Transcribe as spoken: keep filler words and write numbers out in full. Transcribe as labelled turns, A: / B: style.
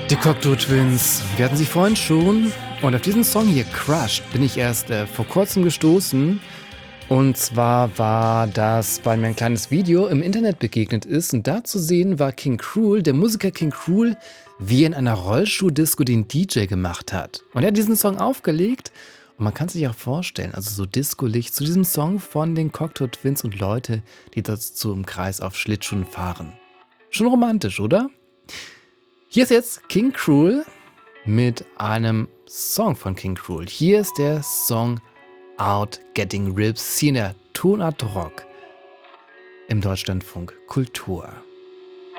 A: Die Cocteau Twins, wir hatten sie vorhin schon. Und auf diesen Song hier, Crushed, bin ich erst äh, vor kurzem gestoßen. Und zwar war das, weil mir ein kleines Video im Internet begegnet ist. Und da zu sehen war King Krule, der Musiker King Krule, wie er in einer Rollschuh-Disco den D J gemacht hat. Und er hat diesen Song aufgelegt. Und man kann sich auch vorstellen, also so Disco-Licht zu diesem Song von den Cocteau Twins und Leute, die dazu im Kreis auf Schlittschuhen fahren. Schon romantisch, oder? Hier ist jetzt King Krule mit einem Song von King Krule. Hier ist der Song Out Getting Ribs, hier in der Tonart Rock im Deutschlandfunk Kultur.